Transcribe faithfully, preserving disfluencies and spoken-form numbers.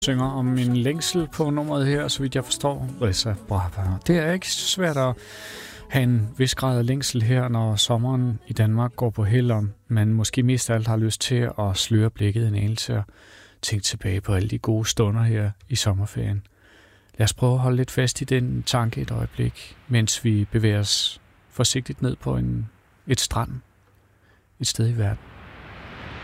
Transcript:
synger om en længsel på nummeret her, så vidt jeg forstår. Altså, det er ikke så svært at have en vis grad af længsel her, når sommeren i Danmark går på held, om man måske mest af alt har lyst til at sløre blikket en anelse og tænke tilbage på alle de gode stunder her i sommerferien. Lad os prøve at holde lidt fast i den tanke et øjeblik, mens vi bevæger os forsigtigt ned på en, et strand et sted i verden.